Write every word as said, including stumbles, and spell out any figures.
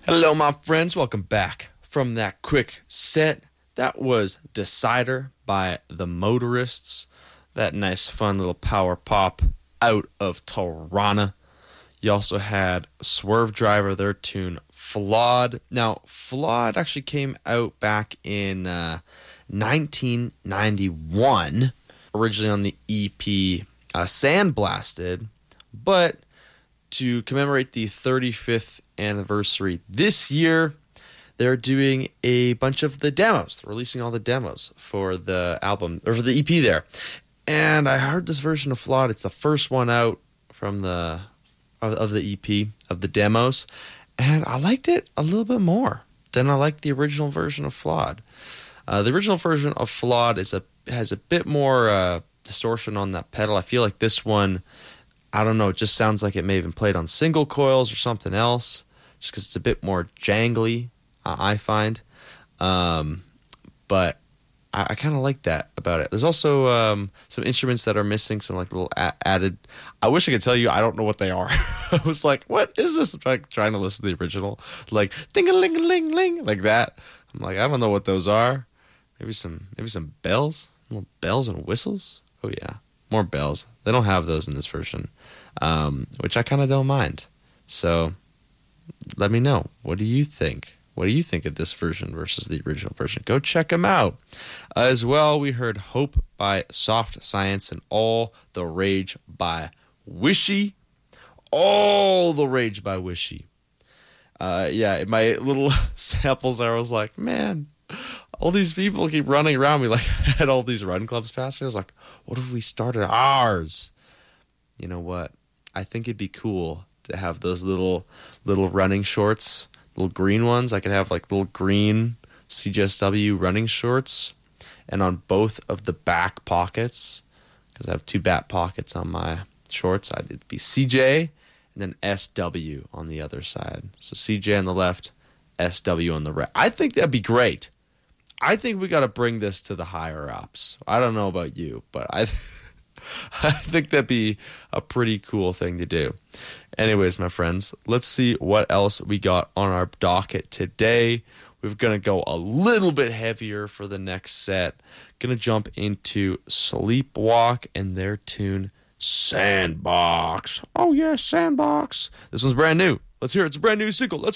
Hello, my friends. Welcome back from that quick set. That was Decider by The Motorists. That nice, fun little power pop out of Tirana. You also had Swerve Driver, their tune Flawed. Now, Flawed actually came out back in uh, nineteen ninety-one, originally on the E P uh, Sandblasted, but to commemorate the thirty-fifth anniversary this year, they're doing a bunch of the demos. They're releasing all the demos for the album, or for the E P there. And I heard this version of Flawed. It's the first one out from the of, of the E P, of the demos. And I liked it a little bit more than I liked the original version of Flawed. Uh, the original version of Flawed is a has a bit more uh, distortion on that pedal. I feel like this one, I don't know, it just sounds like it may have been played on single coils or something else, just because it's a bit more jangly, uh, I find. Um, but I, I kind of like that about it. There's also um, some instruments that are missing, some like little a- added. I wish I could tell you, I don't know what they are. I was like, what is this? I'm trying, trying to listen to the original, like ding-a-ling-a-ling-ling, like that. I'm like, I don't know what those are. Maybe some, maybe some bells, little bells and whistles. Oh yeah, more bells. They don't have those in this version, um, which I kind of don't mind. So let me know. What do you think? What do you think of this version versus the original version? Go check them out. Uh, as well, we heard Hope by Soft Science and All the Rage by Wishy. All the Rage by Wishy. Uh, yeah, in my little samples there, I was like, man, all these people keep running around me. Like, I had all these run clubs past me. I was like, what if we started ours? You know what? I think it'd be cool to have those little little running shorts, little green ones. I could have like little green C G S W running shorts, and on both of the back pockets, because I have two back pockets on my shorts, it'd be C J and then S W on the other side. So C J on the left, S W on the right. I think that'd be great. I think we got to bring this to the higher ups. I don't know about you, but I I think that'd be a pretty cool thing to do. Anyways, my friends, let's see what else we got on our docket today. We're going to go a little bit heavier for the next set. Going to jump into Sleepwalk and their tune Sandbox. Oh, yeah, Sandbox. This one's brand new. Let's hear it. It's a brand new single. Let's